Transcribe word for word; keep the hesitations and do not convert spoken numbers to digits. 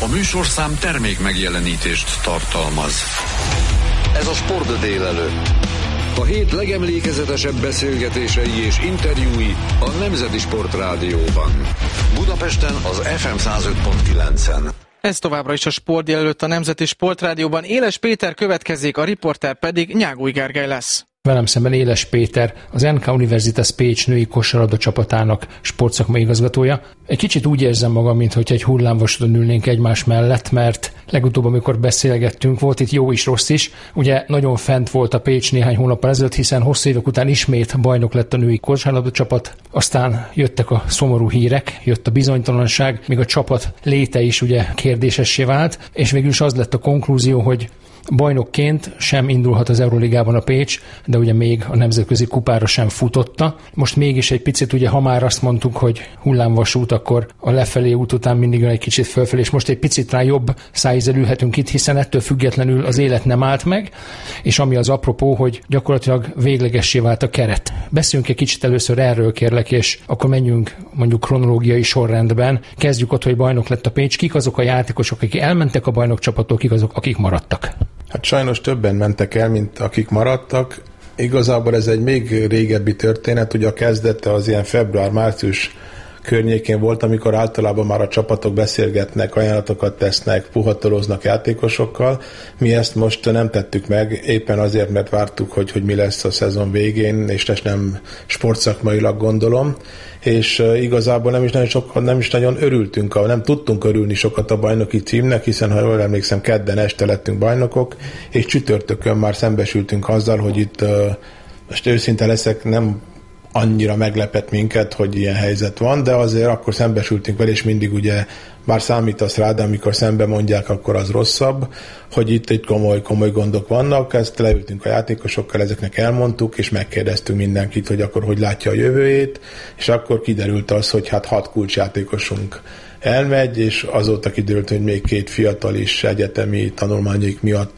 műsorszám termék megjelenítést tartalmaz. Ez a Sport délelőtt. A hét legemlékezetesebb beszélgetései és interjúi a Nemzeti Sport Rádióban. Budapesten az ef em száz öt pont kilencen. Ez továbbra is a Sport délelőtt a Nemzeti Sport Rádióban. Éles Péter következik, a riporter pedig Nyágúj Gergely lesz. Velem szemben Éles Péter, az en ká Universitas Pécs női kosárlabda csapatának sportszakmai igazgatója. Egy kicsit úgy érzem magam, mintha egy hullámvasúton ülnénk egymás mellett, mert legutóbb, amikor beszélgettünk, volt itt jó is, rossz is. Ugye nagyon fent volt a Pécs néhány hónappal ezelőtt, hiszen hosszú évek után ismét bajnok lett a női kosárlabda csapat. Aztán jöttek a szomorú hírek, jött a bizonytalanság, még a csapat léte is ugye kérdésessé vált, és végül is az lett a konklúzió, hogy bajnokként sem indulhat az Euróligában a Pécs, de ugye még a nemzetközi kupára sem futotta. Most mégis egy picit, ugye ha már azt mondtuk, hogy hullámvasút, akkor a lefelé út után mindig egy kicsit fölfelé, és most egy picit rá jobb szájízzel ülhetünk itt, hiszen ettől függetlenül az élet nem állt meg, és ami az apropó, hogy gyakorlatilag véglegessé vált a keret. Beszéljünk egy kicsit először erről, kérlek, és akkor menjünk mondjuk kronológiai sorrendben. Kezdjük ott, hogy bajnok lett a Pécs. Kik azok a játékosok, akik elmentek a bajnokcsapattól, kik azok, akik maradtak? Hát sajnos többen mentek el, mint akik maradtak. Igazából ez egy még régebbi történet, ugye a kezdete az ilyen február-március környékén volt, amikor általában már a csapatok beszélgetnek, ajánlatokat tesznek, puhatolóznak játékosokkal. Mi ezt most nem tettük meg, éppen azért, mert vártuk, hogy, hogy mi lesz a szezon végén, és ezt nem sportszakmailag gondolom, és igazából nem is nagyon, sokat, nem is nagyon örültünk, nem tudtunk örülni sokat a bajnoki címnek, hiszen ha jól emlékszem, kedden este lettünk bajnokok, és csütörtökön már szembesültünk azzal, hogy itt most őszinte leszek, nem annyira meglepett minket, hogy ilyen helyzet van, de azért akkor szembesültünk vele, és mindig ugye már számítasz rá, de amikor szembe mondják, akkor az rosszabb, hogy itt egy komoly, komoly gondok vannak. Ezt leültünk a játékosokkal, ezeknek elmondtuk, és megkérdeztünk mindenkit, hogy akkor hogy látja a jövőjét, és akkor kiderült az, hogy hát hat kulcsjátékosunk elmegy, és azóta kiderült, hogy még két fiatal is egyetemi tanulmányaik miatt